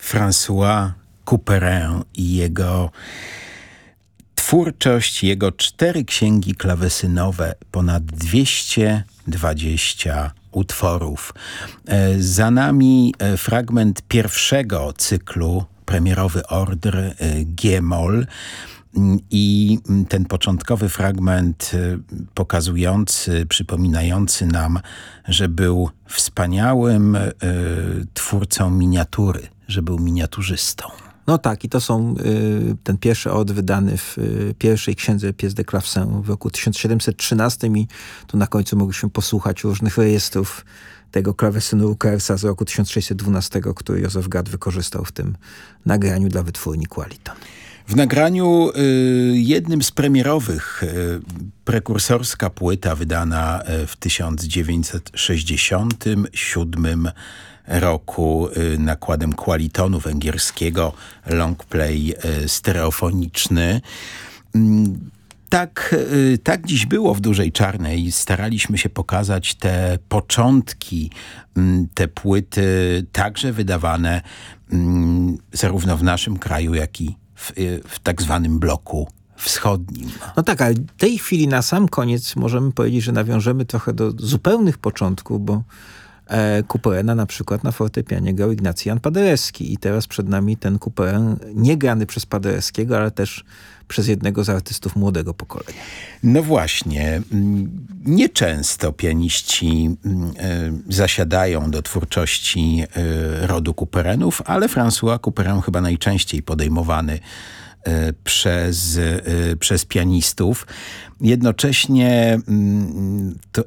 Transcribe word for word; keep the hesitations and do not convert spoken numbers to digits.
François Couperin i jego twórczość, jego cztery księgi klawesynowe, ponad dwieście dwadzieścia utworów. Za nami fragment pierwszego cyklu, premierowy ordr G-moll, i ten początkowy fragment pokazujący, przypominający nam, że był wspaniałym y, twórcą miniatury, że był miniaturzystą. No tak, i to są y, ten pierwszy od wydany w y, pierwszej księdze Pièces de Clavecin w roku tysiąc siedemset trzynastym i tu na końcu mogliśmy posłuchać różnych rejestrów tego klawesynu Ruckersa z roku tysiąc sześćset dwunastego, który Józef Gad wykorzystał w tym nagraniu dla wytwórni Qualiton. W nagraniu y, jednym z premierowych, y, prekursorska płyta wydana w tysiąc dziewięćset sześćdziesiątym siódmym roku y, nakładem Qualitonu węgierskiego, longplay y, stereofoniczny. Y, Tak, tak dziś było w Dużej Czarnej. Staraliśmy się pokazać te początki, te płyty także wydawane zarówno w naszym kraju, jak i w, w tak zwanym bloku wschodnim. No tak, ale w tej chwili na sam koniec możemy powiedzieć, że nawiążemy trochę do zupełnych początków, bo e, Couperena na przykład na fortepianie grał Ignacy Jan Paderewski i teraz przed nami ten Couperin nie grany przez Paderewskiego, ale też przez jednego z artystów młodego pokolenia. No właśnie. Nieczęsto pianiści y, zasiadają do twórczości y, rodu Couperenów, ale François Couperin chyba najczęściej podejmowany y, przez, y, przez pianistów. Jednocześnie y, to